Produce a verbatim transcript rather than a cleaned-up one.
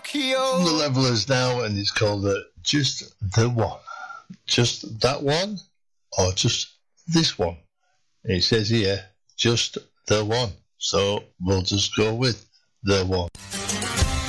From the Levellers now, and it's called uh, Just the One. Just that one, or just this one? It says here, just the one. So we'll just go with the one.